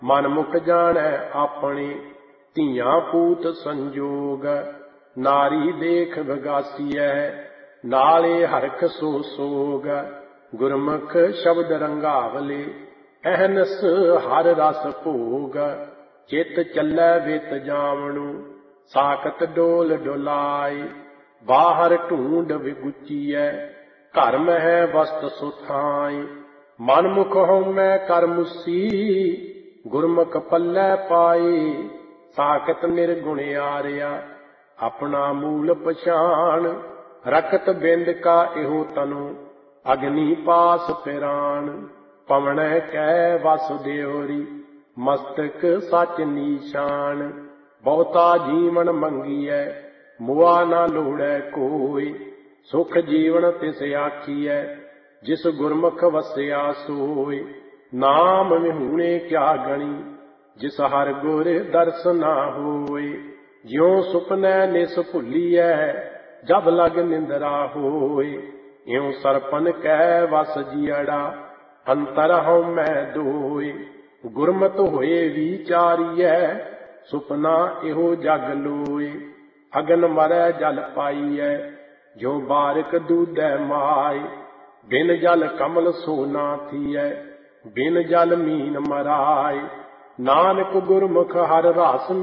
ਮਨ ਮੁਖ ਜਾਣੈ ਆਪਣੇ, ਧੀਆਂ ਪੂਤ ਸੰਜੋਗ। ਨਾਰੀ ਦੇਖ ਵਿਗਾਸੀਐ, ਨਾਲੇ ਹਰਖ ਸੋ ਸੋਗ। ਗੁਰਮੁਖ ਸ਼ਬਦ ਰੰਗਾਵਲੇ, ਅਹਨਸ ਹਰ ਰਸ ਭੋਗ। ਚਿਤ ਚੱਲੈ ਵਿਤ ਜਾਵਣੁ, ਸਾਕਤ ਡੋਲ ਡੁਲਾਏ। ਬਾਹਰ ਢੂੰਡ ਵਿਗੁਚੀਐ, ਘਰ ਮਹਿ ਵਸਤ ਸੁਥਾਏ। ਮਨ ਮੁਖ ਹਉਮੈ ਕਰ ਮੁਸੀ, ਗੁਰਮੁਖ ਪੱਲੇ ਪਾਏ। ਸਾਕਤ ਨਿਰਗੁਣ ਆਰਿਆ, ਆਪਣਾ ਮੂਲ ਪਛਾਣ। ਰਖਤ ਬਿੰਦ ਕਾ ਇਹੋ ਤਨੁ, ਅਗਨੀ ਪਾਸ ਪਿਰਾਣ। ਪਵਣੈ ਕੈ ਵਸ ਦਿਉਰੀ, ਮਸਤਕ ਸਚ ਨੀਸ਼ਾਨ। ਬਹੁਤਾ ਜੀਵਨ ਮੰਗੀਐ, ਮੁਆ ਨਾ ਲੋੜੈ ਕੋਈ। ਸੁਖ ਜੀਵਨ ਤਿਸ ਆਖੀਐ, ਜਿਸ ਗੁਰਮੁਖ ਵਸਿਆ ਸੋਈ। ਨਾਮ ਵਿਹੂਣੇ ਕਿਆ ਗਣੀ, ਜਿਸ ਹਰਿ ਗੁਰ ਦਰਸ ਨਾ ਹੋਏ। ਜਿਉ ਸੁਪਨੈ ਨਿਸ ਭੁੱਲੀਐ, ਜਬ ਲਗ ਨਿੰਦਰਾ ਹੋਏ। ਇਉ ਸਰਪਨ ਕੈ ਵਸ ਜੀਅੜਾ, ਅੰਤਰ ਹਉਮੈ ਦੋਏ। ਗੁਰਮਤਿ ਹੋਏ ਵਿਚਾਰੀਐ, ਸੁਪਨਾ ਇਹੋ ਜਗ ਲੋਏ। ਅਗਨ ਮਰੈ ਜਲ ਪਾਈਐ, ਜੋ ਬਾਰਿਕ ਦੂਧੈ ਮਾਏ। ਬਿਨ ਜਲ ਕਮਲ ਸੋ ਨਾ ਥੀਐ, ਬਿਨ ਜਲ ਮੀਨ ਮਰਾਏ। ਨਾਨਕ ਗੁਰਮੁਖ ਹਰਿ ਰਸ